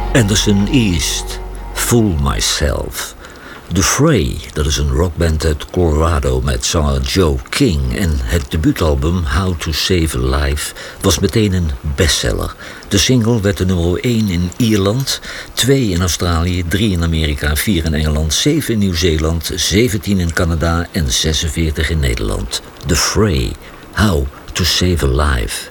Anderson East, Fool Myself. The Fray, dat is een rockband uit Colorado met zanger Joe King. En het debuutalbum How to Save a Life was meteen een bestseller. De single werd de nummer 1 in Ierland, 2 in Australië, 3 in Amerika, 4 in Engeland, 7 in Nieuw-Zeeland, 17 in Canada en 46 in Nederland. The Fray, How to Save a Life.